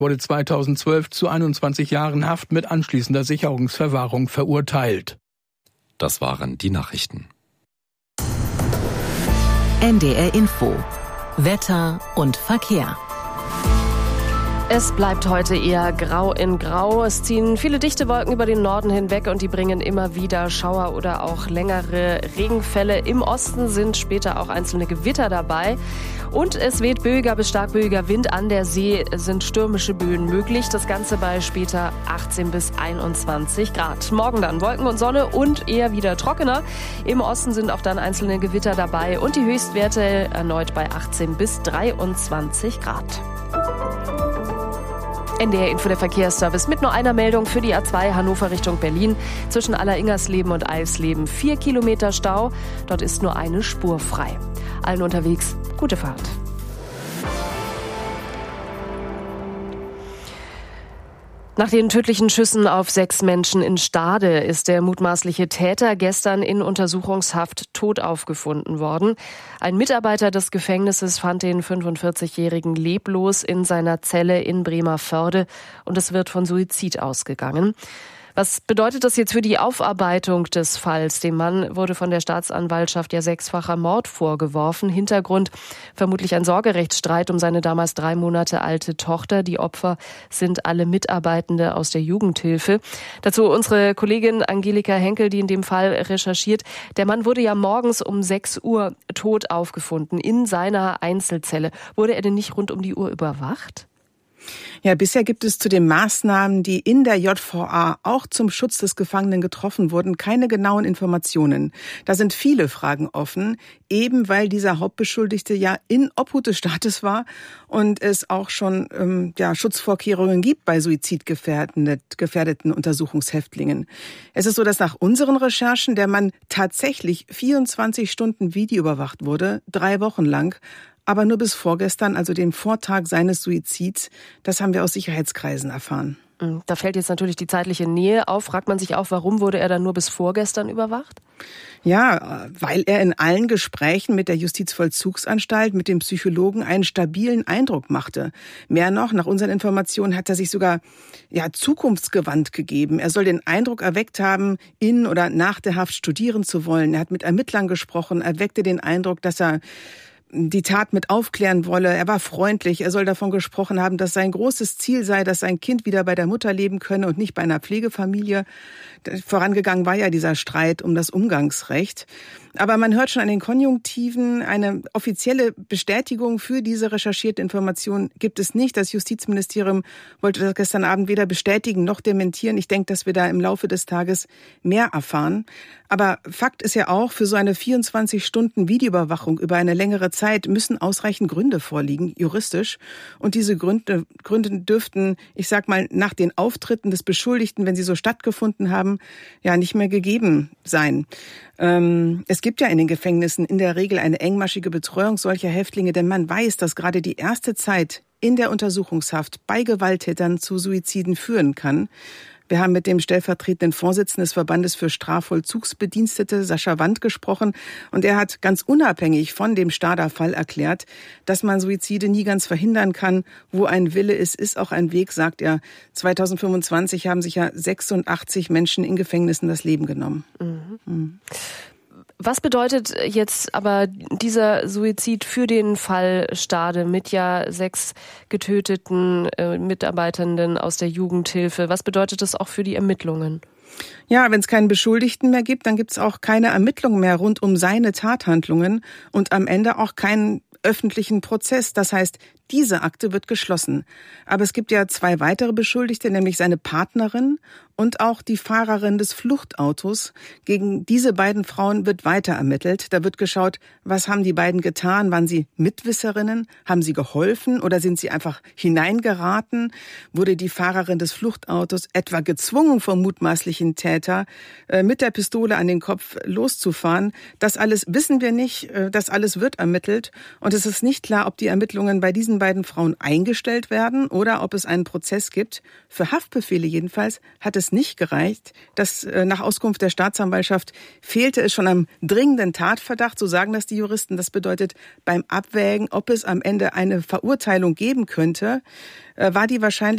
wurde 2012 zu 21 Jahren Haft mit anschließender Sicherungsverwahrung verurteilt. Das waren die Nachrichten. NDR Info. Wetter und Verkehr. Es bleibt heute eher grau in grau. Es ziehen viele dichte Wolken über den Norden hinweg und die bringen immer wieder Schauer oder auch längere Regenfälle. Im Osten sind später auch einzelne Gewitter dabei. Und es weht böiger bis stark böiger Wind. An der See sind stürmische Böen möglich. Das Ganze bei später 18 bis 21 Grad. Morgen dann Wolken und Sonne und eher wieder trockener. Im Osten sind auch dann einzelne Gewitter dabei und die Höchstwerte erneut bei 18 bis 23 Grad. NDR Info, der Verkehrsservice mit nur einer Meldung für die A2 Hannover Richtung Berlin. Zwischen Alleringersleben und Eisleben 4 Kilometer Stau. Dort ist nur eine Spur frei. Allen unterwegs gute Fahrt. Nach den tödlichen Schüssen auf 6 Menschen in Stade ist der mutmaßliche Täter gestern in Untersuchungshaft tot aufgefunden worden. Ein Mitarbeiter des Gefängnisses fand den 45-Jährigen leblos in seiner Zelle in Bremervörde und es wird von Suizid ausgegangen. Was bedeutet das jetzt für die Aufarbeitung des Falls? Dem Mann wurde von der Staatsanwaltschaft ja 6-facher Mord vorgeworfen. Hintergrund vermutlich ein Sorgerechtsstreit um seine damals 3 Monate alte Tochter. Die Opfer sind alle Mitarbeitende aus der Jugendhilfe. Dazu unsere Kollegin Angelika Henkel, die in dem Fall recherchiert. Der Mann wurde ja morgens um 6 Uhr tot aufgefunden in seiner Einzelzelle. Wurde er denn nicht rund um die Uhr überwacht? Ja, bisher gibt es zu den Maßnahmen, die in der JVA auch zum Schutz des Gefangenen getroffen wurden, keine genauen Informationen. Da sind viele Fragen offen, eben weil dieser Hauptbeschuldigte ja in Obhut des Staates war und es auch schon Schutzvorkehrungen gibt bei suizidgefährdeten Untersuchungshäftlingen. Es ist so, dass nach unseren Recherchen der Mann tatsächlich 24 Stunden videoüberwacht wurde, 3 Wochen lang. Aber nur bis vorgestern, also dem Vortag seines Suizids. Das haben wir aus Sicherheitskreisen erfahren. Da fällt jetzt natürlich die zeitliche Nähe auf. Fragt man sich auch, warum wurde er dann nur bis vorgestern überwacht? Ja, weil er in allen Gesprächen mit der Justizvollzugsanstalt, mit dem Psychologen einen stabilen Eindruck machte. Mehr noch, nach unseren Informationen hat er sich sogar zukunftsgewandt gegeben. Er soll den Eindruck erweckt haben, in oder nach der Haft studieren zu wollen. Er hat mit Ermittlern gesprochen, erweckte den Eindruck, dass er die Tat mit aufklären wolle. Er war freundlich. Er soll davon gesprochen haben, dass sein großes Ziel sei, dass sein Kind wieder bei der Mutter leben könne und nicht bei einer Pflegefamilie. Vorangegangen war ja dieser Streit um das Umgangsrecht. Aber man hört schon an den Konjunktiven, eine offizielle Bestätigung für diese recherchierte Information gibt es nicht. Das Justizministerium wollte das gestern Abend weder bestätigen noch dementieren. Ich denke, dass wir da im Laufe des Tages mehr erfahren. Aber Fakt ist ja auch, für so eine 24-Stunden-Videoüberwachung über eine längere Zeit müssen ausreichend Gründe vorliegen, juristisch. Und diese Gründe dürften, ich sag mal, nach den Auftritten des Beschuldigten, wenn sie so stattgefunden haben, ja nicht mehr gegeben sein. Es gibt ja in den Gefängnissen in der Regel eine engmaschige Betreuung solcher Häftlinge, denn man weiß, dass gerade die erste Zeit in der Untersuchungshaft bei Gewalttätern zu Suiziden führen kann. Wir haben mit dem stellvertretenden Vorsitzenden des Verbandes für Strafvollzugsbedienstete, Sascha Wandt, gesprochen. Und er hat ganz unabhängig von dem Stader Fall erklärt, dass man Suizide nie ganz verhindern kann. Wo ein Wille ist, ist auch ein Weg, sagt er. 2025 haben sich ja 86 Menschen in Gefängnissen das Leben genommen. Was bedeutet jetzt aber dieser Suizid für den Fall Stade mit 6 getöteten Mitarbeitenden aus der Jugendhilfe? Was bedeutet das auch für die Ermittlungen? Ja, wenn es keinen Beschuldigten mehr gibt, dann gibt es auch keine Ermittlungen mehr rund um seine Tathandlungen und am Ende auch keinen öffentlichen Prozess. Das heißt, diese Akte wird geschlossen. Aber es gibt ja 2 weitere Beschuldigte, nämlich seine Partnerin und auch die Fahrerin des Fluchtautos. Gegen diese beiden Frauen wird weiter ermittelt. Da wird geschaut, was haben die beiden getan? Waren sie Mitwisserinnen? Haben sie geholfen oder sind sie einfach hineingeraten? Wurde die Fahrerin des Fluchtautos etwa gezwungen vom mutmaßlichen Täter, mit der Pistole an den Kopf loszufahren? Das alles wissen wir nicht. Das alles wird ermittelt. Und es ist nicht klar, ob die Ermittlungen bei diesen beiden Frauen eingestellt werden oder ob es einen Prozess gibt. Für Haftbefehle jedenfalls hat es nicht gereicht. Nach Auskunft der Staatsanwaltschaft fehlte es schon am dringenden Tatverdacht, so sagen das die Juristen. Das bedeutet, beim Abwägen, ob es am Ende eine Verurteilung geben könnte, war die Wahrscheinlichkeit